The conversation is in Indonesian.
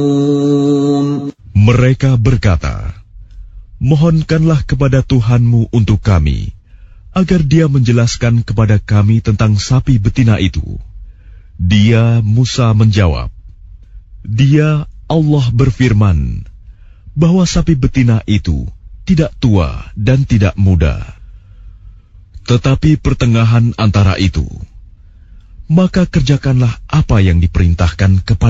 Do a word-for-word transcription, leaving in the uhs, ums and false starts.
Mereka berkata, mohonkanlah kepada Tuhanmu untuk kami, agar Dia menjelaskan kepada kami tentang sapi betina itu. Dia, Musa, menjawab, Dia, Allah berfirman, bahwa sapi betina itu tidak tua dan tidak muda, tetapi pertengahan antara itu. Maka kerjakanlah apa yang diperintahkan kepada